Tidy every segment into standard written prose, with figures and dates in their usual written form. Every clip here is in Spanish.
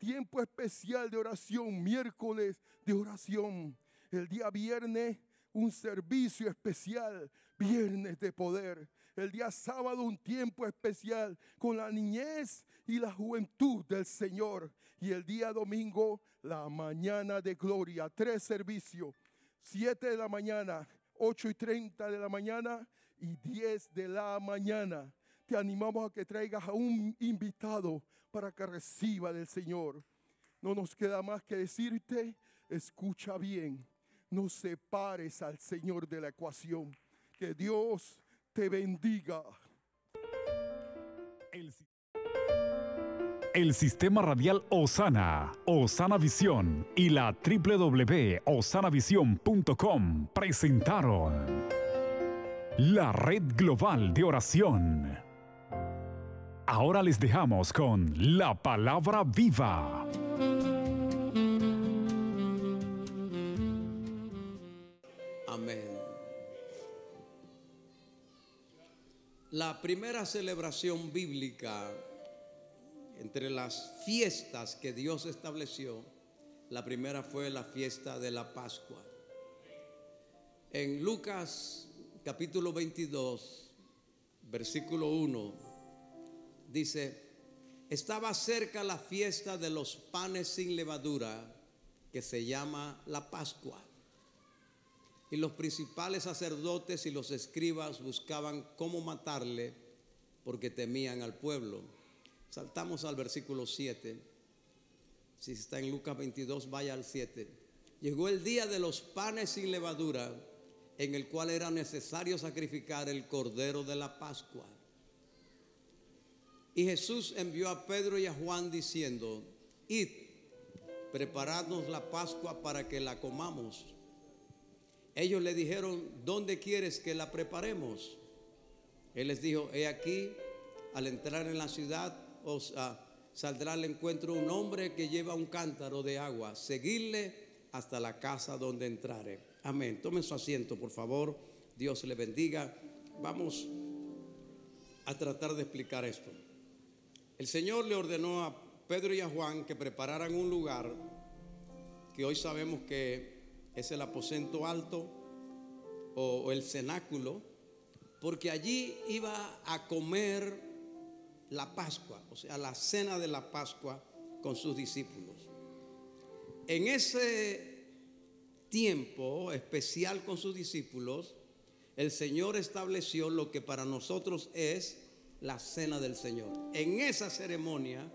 tiempo especial de oración, miércoles de oración. El día viernes, un servicio especial, viernes de poder. El día sábado, un tiempo especial con la niñez y la juventud del Señor. Y el día domingo, la mañana de gloria. 3 servicios, 7 de la mañana, 8:30 de la mañana y 10 de la mañana. Te animamos a que traigas a un invitado para que reciba del Señor. No nos queda más que decirte, escucha bien. No separes al Señor de la ecuación. Que Dios te bendiga. El Sistema Radial Osana, Osana Visión y la www.osanavision.com presentaron la Red Global de Oración. Ahora les dejamos con la palabra viva. Amén. La primera celebración bíblica entre las fiestas que Dios estableció, la primera fue la fiesta de la Pascua. En Lucas capítulo 22, versículo 1, dice: estaba cerca la fiesta de los panes sin levadura, que se llama la Pascua. Y los principales sacerdotes y los escribas buscaban cómo matarle, porque temían al pueblo. Saltamos al versículo 7. Si está en Lucas 22, vaya al 7. Llegó el día de los panes sin levadura, en el cual era necesario sacrificar el cordero de la Pascua. Y Jesús envió a Pedro y a Juan diciendo: id, preparadnos la Pascua para que la comamos. Ellos le dijeron: ¿dónde quieres que la preparemos? Él les dijo: he aquí, al entrar en la ciudad os saldrá al encuentro un hombre que lleva un cántaro de agua. Seguidle hasta la casa donde entrare. Amén. Tomen su asiento, por favor. Dios le bendiga. Vamos a tratar de explicar esto. El Señor le ordenó a Pedro y a Juan que prepararan un lugar que hoy sabemos que es el aposento alto o el cenáculo, porque allí iba a comer la Pascua, o sea, la cena de la Pascua con sus discípulos. En ese tiempo especial con sus discípulos, el Señor estableció lo que para nosotros es la cena del Señor. En esa ceremonia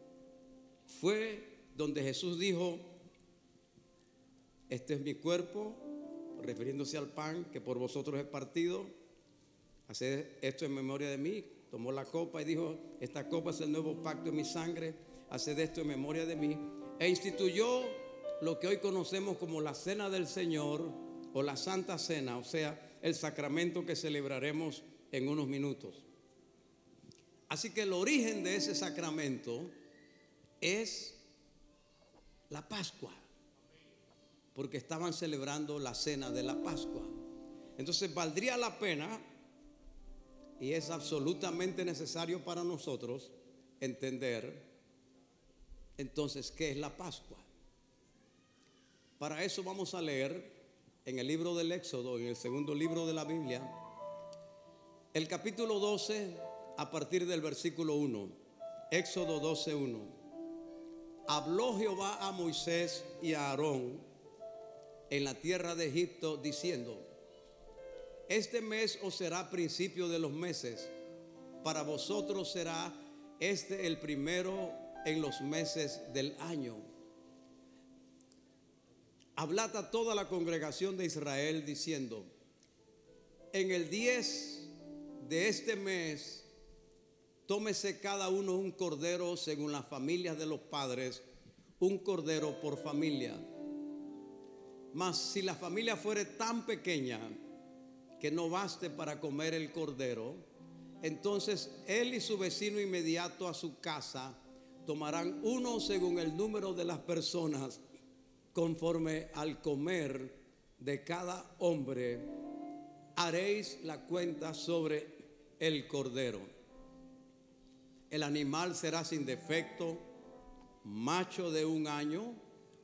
fue donde Jesús dijo: este es mi cuerpo, refiriéndose al pan que por vosotros he partido. Haced esto en memoria de mí. Tomó la copa y dijo: esta copa es el nuevo pacto en mi sangre. Haced esto en memoria de mí. E instituyó lo que hoy conocemos como la cena del Señor o la Santa Cena, o sea, el sacramento que celebraremos en unos minutos. Así que el origen de ese sacramento es la Pascua, porque estaban celebrando la cena de la Pascua. Entonces valdría la pena, y es absolutamente necesario para nosotros entender entonces qué es la Pascua. Para eso vamos a leer en el libro del Éxodo, en el segundo libro de la Biblia, el capítulo 12 a partir del versículo 1. Éxodo 12:1. Habló Jehová a Moisés y a Aarón en la tierra de Egipto diciendo: este mes os será principio de los meses, para vosotros será este el primero en los meses del año. Hablad a toda la congregación de Israel diciendo: en el 10 de este mes tómese cada uno un cordero según las familias de los padres, un cordero por familia. Mas si la familia fuere tan pequeña que no baste para comer el cordero, entonces él y su vecino inmediato a su casa tomarán uno según el número de las personas, conforme al comer de cada hombre. Haréis la cuenta sobre el cordero. El animal será sin defecto, macho de 1 año,